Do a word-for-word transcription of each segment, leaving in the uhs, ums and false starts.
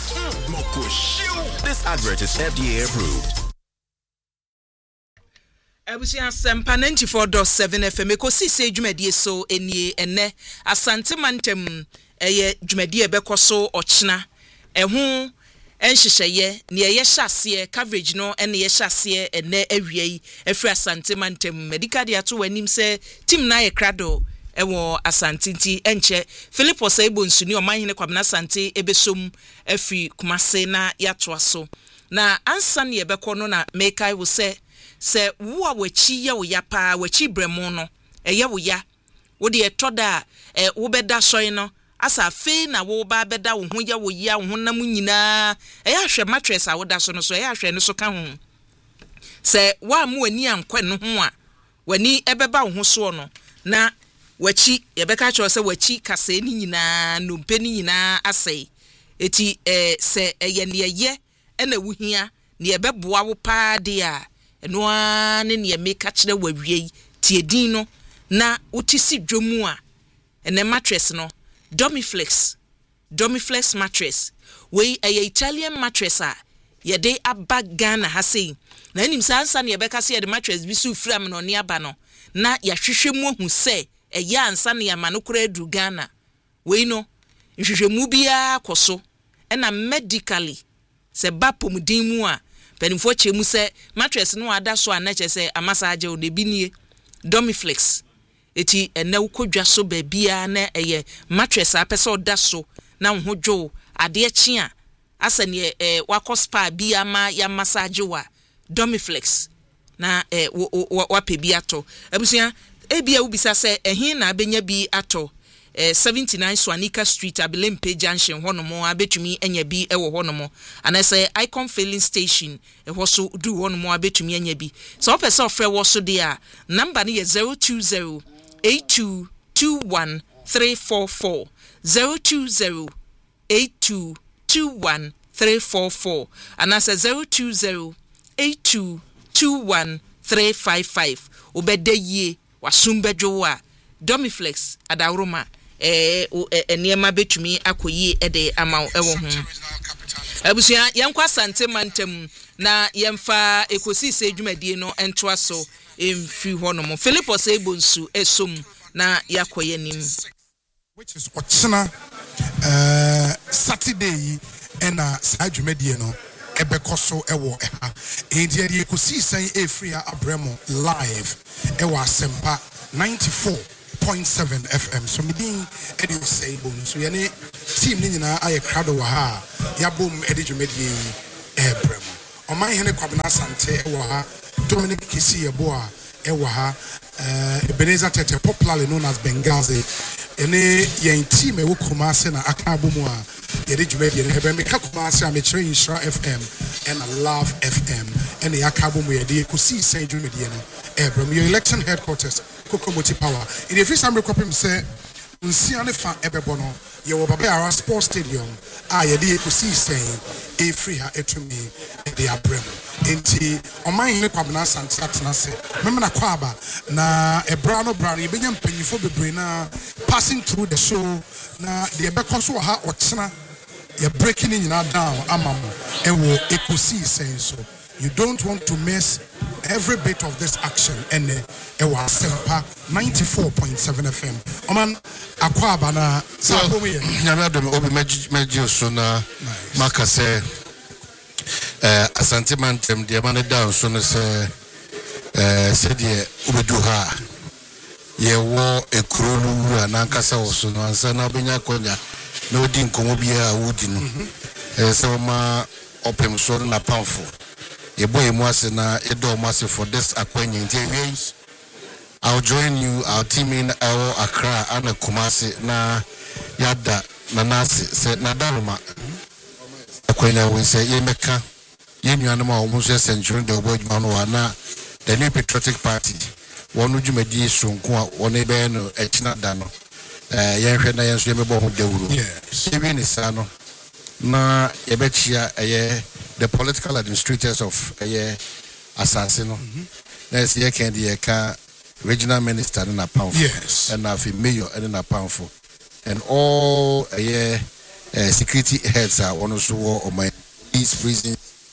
This advert is F D A approved. Abusia Sempa ninety-four point seven F M ko sise dwumadie so enie ene asante mantem eye dwumadie bekoso ochna ehu enhyehyeye ne ye hyase coverage no ene ye hyase ene awie efri asante mantem medical dia to wanim se team na ye krado ewo asante nti enche Philipos Ebonsuni omahene kwabena asante ebesom afri kumase na yato so na ansa ne ye beko no na mekai wo se se wo a wachi ya wo ya pa wachi bremu no eye wo ya wo de etoda e wo beda soy no asa fe na wo ba beda wo ho ya wo ya wo nam nyina eye ahwe mattress a wo da so no so eye ahwe no so ka ho se wa mu ani ankwa no ho a wani ebeba wo ho so no na wachi ye beka cho se wachi kase ni nyina no mpe ni nyina asai eti eh se eye ne ye ena wo hia ne ebeboa wo pa de a eno ane ne meka kire wawie tie din no na utisi dwomu a ene mattress no Domiflex Domiflex mattress we a Italian mattress a ye de aba Ghana ha sei na enim sansa ne beka se ye de mattress bi su fram no ne aba no na ya hwehwemu hu se eye ansa ne ama no kura adu Ghana we no hwehwemu bia koso ena medically se ba pomudin mu a penifo chemu se mattress no ada so anache se amasaje o de binie Domiflex eti ene ukodwa so babia na eye mattress apese oda so na ho dwo ade chi a asane eh wako spa bia ma ya massage wa Domiflex na eh wa pe bi ato abusia ebia ubisa se ehin na abenya bi ato eh seventy-nine Swanika Street Abelempe Junction honomo abetumi enya bi ewo honomo ana say Icon filling station e hoso du honomo abetumi enya bi so opese ofre wo so de a number ne zero two zero eight two two one three four four zero two zero eight two two one three four four ana say zero two zero eight two two one three five five obede ye wasumbedwo a Domiflex adawroma eh eniema betumi akoyi ede ama ewo ho abusia yankwa sante mantem na yemfa ekosi se dwumadie no entoa so emfri honomo Philipos Ebonsu esom na yakoye nim which is ochina uh Saturday ena sa dwumadie no ebekoso ewo eha enti ade ekosi san efri abremo live ewa Sempa ninety-four point seven F M so me din Eddie Sable so yene team ni nyina aye crowd wa ha ya bom Eddie Jumedie ebrem o man hene kwabena asante wa ha Dominic Kisi yebo a e wa ha eh Ebenezer Tete popularly known as Bengazi ene yen team e wo Kumase na aka bomu a Eddie Jumedie ne hebe me ka Kumase a me kire Insura F M and Love F M ene aka bomu ye de kusi say Jumedie no ebrem your election headquarters Kokomoti Power. In the first time we copy say, Unsiane fan ebebono. Ye wo Babara Sports Stadium. Ah, ye di ekusi saying, a free ha etumi de abrem. Enti, o man ne kwabena sante atena se. Meme na kwaba na ebra no bra ye benya mpanyifo bebre na passing through the show na de bekoso ha ochena ye breaking in down amamo. Ewo ekusi saying so. You don't want to miss every bit of this action and Ewa Sempa ninety-four point seven F M. Oman akwaba na so nyame dem obi meji so na maka se eh asante mantem de man down so no se eh se de obedu ha ye wo ekrolu na nkasa wo so no ansa na obenya konya na odi nkomo bia wodi no eh se ma opem so na pamfo ye boy mwase na edo mwase for this akwenye nti I'll join you our team in our Accra and Kumasi na yada na nasi se na daluma akwenya we say ye meka ye nuanoma omuso century de obo djuma no na the New Patriotic Party wonu djumadi sonko a wonu be no echina da no eh ye hwe na ye so ye mebo ho dawuro yes ye bi ni sa no na ye bechia eh the political administrators of eh assassin no na se ye kan de ka regional minister in a pound yes and a mayor in a pound and all eh uh, security heads are one also on my police prison,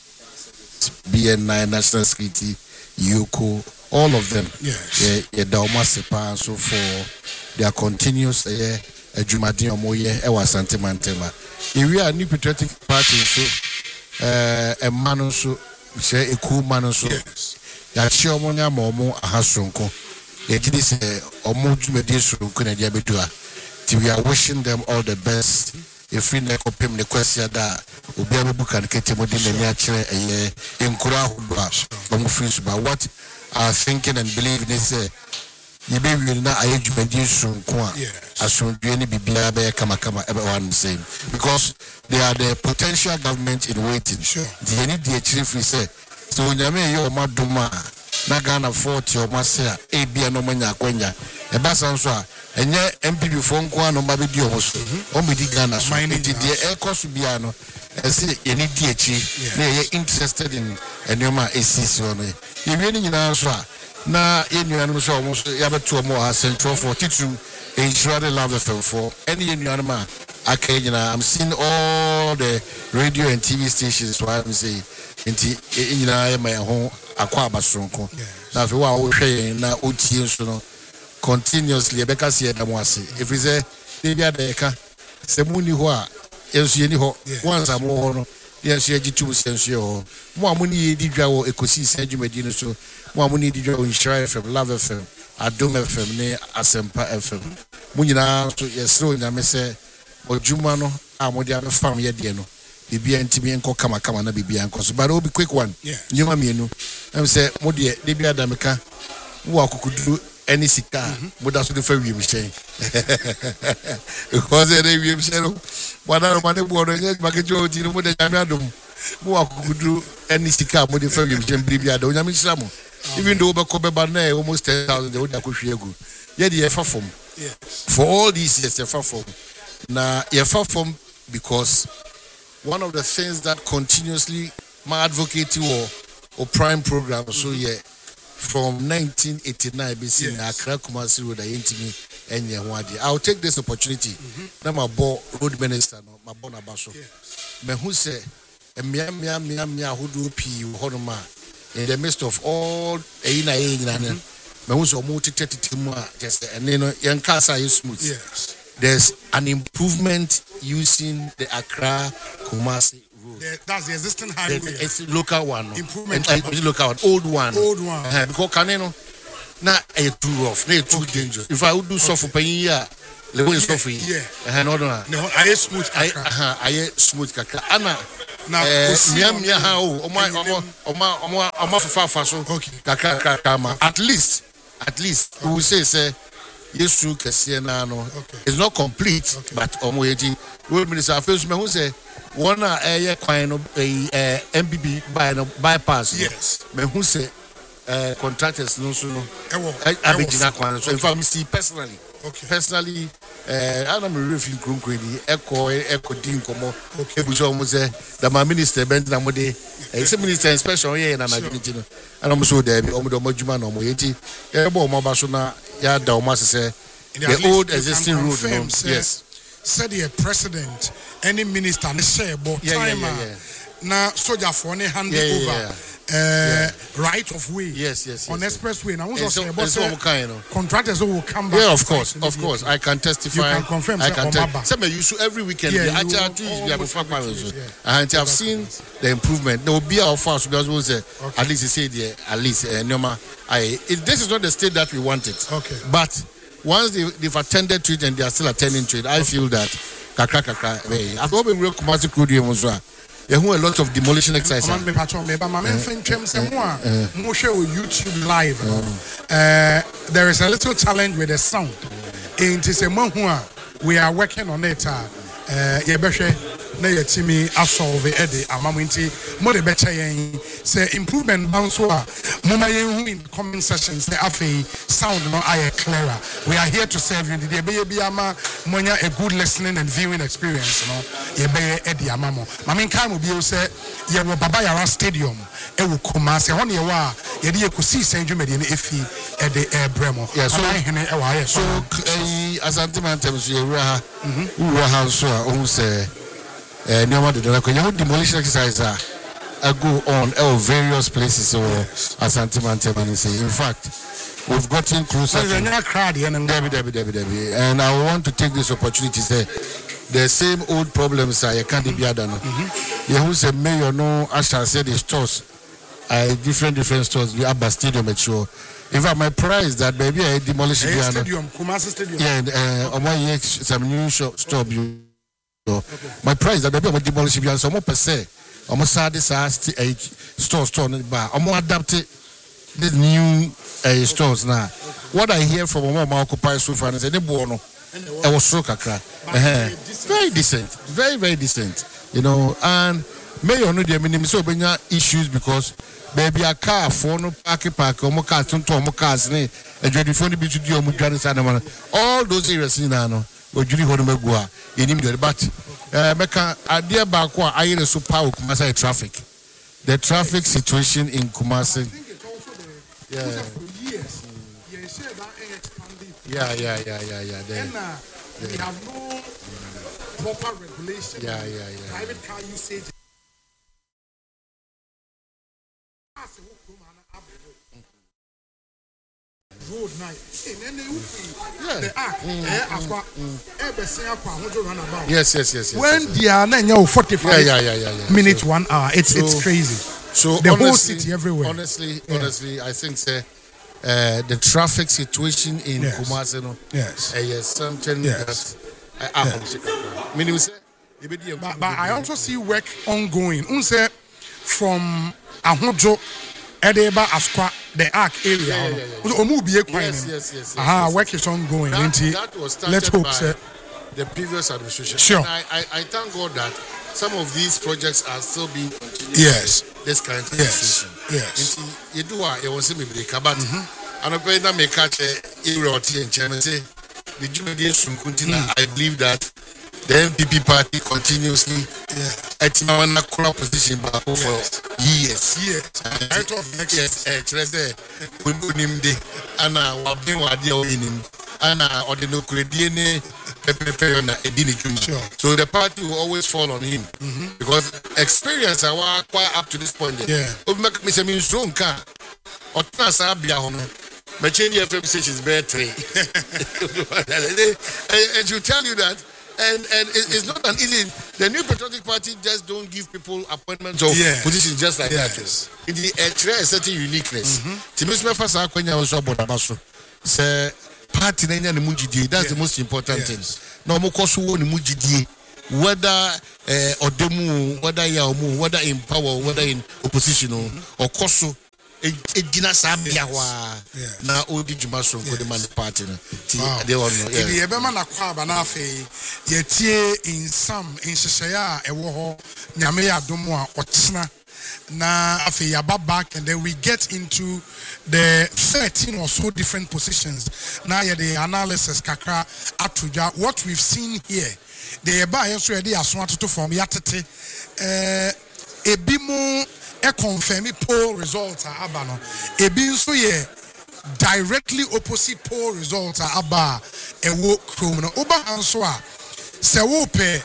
B N nine, national security, U C O, all of them. Yes. Yeah, yeah, so for their continuous uh, Jumadi Omoye, Ewa Asante Mantema. If we are new patriotic party, so uh, a man so say a cool man so that Shiomonia Momo Ahasonko. It is a Omo Mediation Kunadia Bedua. We are wishing them all the best. If we never pay the question that we be able to get them in the nature in Kura, but what are thinking and believing is a you may will not age mediation as soon as any Bibia Kama Kama everyone same because they are the potential government in waiting. Sure. The need the chief we say so when you may your maduma Nagana forty or Marcia, A B and Omania Quenya, a Basanswa. And yet, M P before Quano Mabidi also, Omidi Ghana, the air cost Biano, and say any D H E, they are interested in a Noma A C C on it. If you're in answer, now in your animals almost Yabatua more central forty-two, in Shrouded Love F M for any in your animal. I'm seeing all the radio and T V stations, so I'm saying, in my home, Aquaba Sonko. Now, if you are saying now, O T S, continuously Rebecca said Damwasi. If we say Libya Deka, Semuni Hua, yes, any ho, once I'm more, yes, you two cents your more money did draw a cosi Sanju Medina so more money did draw in Shire from Love F M, Adum F M, near Asempa F M. Munina, so yes, so in a messe or Jumano, Amodia farm Yadiano. Bibi and Tibi and Kokama Kama na Bibi and Cos, but it'll be quick one. Yeah, you know, I'm say, Modia, Libya Dameka, who could do. Any sika, but that's what the fair we say. Because they will say, what are money border, Magajo, you know, what they could do any sika, but the fair we say, Libya, don't have some. Even though Bakobe Bane almost ten thousand, they would have good. Yet, the form. For all these years, the form. Now, the form because one of the things that continuously my advocating or or prime program, so yeah. From nineteen eighty-nine, B C, Accra Kumasi Road, I intimi and Yawadi. I'll take this opportunity. Now, my board road minister, my bona basso. Me who say, a mia mia mia mia who do P Honoma in the midst of all a ina ina. Me who's a multi tetima, just and then young casa is smooth. Yes. There's an improvement using the Accra Kumasi. The, that's the existing highway. The, it's a local one. Improvement. And, and local one. Old one. Old one. Uh, because Caneno, now a too rough, now too okay. dangerous. If I would do okay. so for paying year, the way is so for you. Yeah. No, no, no. I smooth. I, I smooth. Kaka. Anna. Now, Miam Yahoo, Oma, Oma, Oma, Oma, Oma, Fafa, so Kaka, Kaka, at least, at least, we will say, say, yes, you can see now. It's not complete, but Omoeji, World Minister, first, who say, one a kind of a M B B by bypass. Yes. Me who say contractors no so no. I be jina kwan so if I see personally. Okay. Personally, I don't really group kwedi echo echo din komo. Okay. We so say the my minister bend na mo dey. Say minister inspection here na na gidi no. And I'm so there be omo do madjuma no mo yenti. E bo mo ba so na ya da o ma say the old existing road no. Yes. Said the president, any minister, and share about yeah, time. Yeah, yeah, yeah. Now, soldier for any hand yeah, over yeah, yeah. Uh, yeah. right of way. Yes, yes, yes. On yes, expressway. Now, also say about so, kind of contractors will come back. Yeah, of course, of course. I can testify. You can confirm. I can tell. Some you should every weekend. Yeah, I tell you, and I've seen the improvement. There will be our fast because we say okay. At least you say there. At least uh, no matter. I. This is not the state that we wanted. Okay. But once they, they've attended to it and they are still attending to it, I feel that. Kakra kakra. I've always been real Kumasi Kudi Muzwa. There are a lot of demolition exercises. I'm YouTube live. Uh, there is a little challenge with the sound. It is a man who we are working on it. Uh, na yetimi asolve ede amamunti mo de beche yen say improvement bounce wa mama yen in comment sessions say afei sound no aye clearer. We are here to serve you. The be be ama monya a good listening and viewing experience no ye be ede ama mo mama nka mo bi say ye wo baba yara stadium e wo Kumasi ho ne ye wa ye de ekosi sanjumede ne efi ede e bremo yeah so hene e wa ye so eh Asante Mantem so ye wura ha wura ha so a o say eh nyoma de na kwanya demolition exercise a go on uh, various places so Asante Mantema and say in fact we've gotten closer to and I want to take this opportunity to say the same old problems are can't be done. You who say mayor no I shall say the stores uh, different different stores we have stadium at sure. In fact, my price that maybe I demolish the stadium, Kumasi Stadium. Yeah, and uh, on my some new shop stop you. My price that maybe I demolish the some more per se. Almost sad this store store bar. I'm more adapted these new uh, stores now. What I hear from my mom occupies so far is any bono. I was so kakra. Very decent, very very decent. You know, and may you know the minimum so many issues because. Baby a car for no park park or more cars to more cars ne and ready for the beach to do all those areas in ano or Judy Hodemagua in him but uh Mecca idea back what I so power Kumasi traffic. The traffic situation in Kumasi. Yeah. Yeah, yeah, yeah, yeah, yeah. Then we have no proper regulation. Yeah, yeah, yeah. Private car usage. Road night. And then they the act. Yes, yes, yes, yes. When they are now forty-five yeah, yeah, yeah, yeah, yeah. minutes, so, one hour, it's so, it's crazy. So the honestly, whole city everywhere. Honestly, yeah. honestly, I think say, uh, the traffic situation in yes. Kumasi, no, yes, uh, yes, something yes. that I yes. meaning say, but, but I also see work ongoing. Unse from Ahojo. Edeba Asqua, the Arc area. Yeah, yeah, yeah, yeah. Yes, yes, yes, yes. Aha, yes, work is ongoing. That, that was started Let's hope by so. the previous administration. Sure. And I, I, I thank God that some of these projects are still being continued. Yes. This kind of yes. Yes. You do what you want to me break about. And I pray that me catch a iroti and chairman say the Jumadian continue. I believe that the N P P party continuously at Mawana Kura position back for years. Yes. Out of next year, Treze, we put him the Anna Wabin Wadia in him, Anna or the Nukrediene, Pepe na Edini Juma. So the party will always fall on him because experience are quite up to this point. Yeah. Make me say, me strong car or Tasabia Hono. My change F M station is better. And to tell you that. And and it's not an easy. The New Patriotic Party just don't give people appointments or yeah. positions just like yes. that. In the uh, a certain uniqueness. Timisme fasa kwenya also bodabaso. Say party na the mujidi. That's the most important yes. thing. No mo koso wo ni mujidi. Whether uh, or demu, whether ya omu, whether in power, whether in opposition mm-hmm. or koso. Ejina sabia wa na odi juma so ko de man party na ti de won no e de be ma na kwa ba na afi ye tie in some in hyehyaya e wo ho nyame ya dom a otena na afi ya back and then we get into the thirteen or so different positions now yeah the analysis kakra atoja what we've seen here the ba yen so e de aso atoto from yatete eh ebimu e confirm poll results are abano ebi nso ye directly opposite poll results are aba e wo chrome no oba anso a se wo pe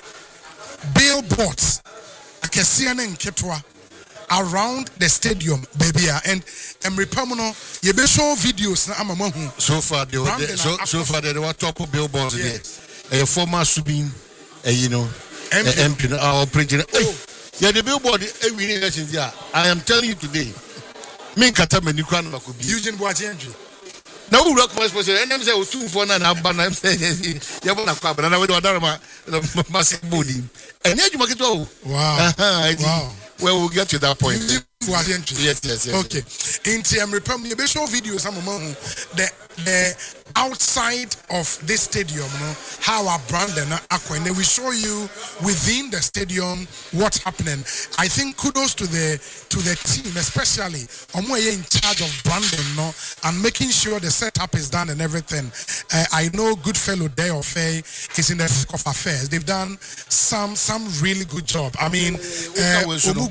billboards akese na nketwa around the stadium baby and emrepamuno ye be show videos na amama hu so far the so, so far the what top billboards yes. there a former subin uh, you know M P our president yeah, the billboard every nation there. I am telling you today. Me kata many kwan makubi. Eugene Boateng. Now we work most person. And them say two for na na ban. I'm saying yeah, but na kwa. But na we do adara ma massive body. And yeah, you make it all. Wow. Wow. Well, we'll get to that point. Yes, yes, yes. Okay. In T M Republic, the show videos the the outside of this stadium, you know, how our brand and aqua, and then we show you within the stadium what's happening. I think kudos to the to the team, especially on where you're in charge of branding, no, and making sure the setup is done and everything. Uh, I know Goodfellow Day of Fair is in the thick of affairs. They've done some some really good job. I mean, uh,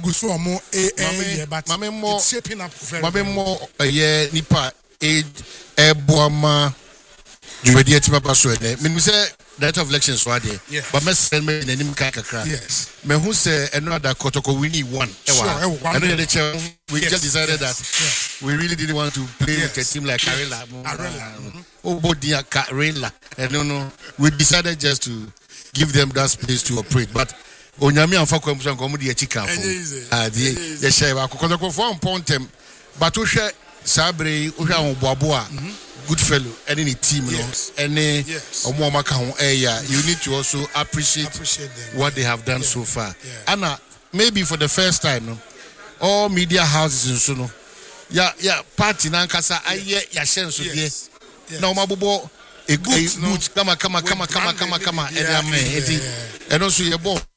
but it's shaping up very well. Yeah, nipa age Ebuama dwumadi atima ba so ene me say director of elections so ade Yeah. but me send me na nim ka kakra Yes. me hu say eno ada kotoko we need one Sure, eh, one. and then the chair we Yes, just decided yes, that we really didn't want to play Yes. with a team like Yes. Karela Karela, mhm. oh bodia Karela and no no we decided just to give them that space to operate but onyame amfa kwam so nkomo de achika fo Enye easy. ah de Enye ye share ba kotoko fo pontem but wo hwe sabre wo hwe ahun boaboa good fellow any team no Yes. any Yes. omo amaka ho area you need to also appreciate, Appreciate them. what they have done so far Yeah. and uh, maybe for the first time no all media houses in so no ya ya party na nkasa aye ya share so de Yes. Yes. na omo abobo a Boots, no? boot kama kama kama With kama branding, kama kama yeah, ede amen yeah, eti yeah. and also ye bo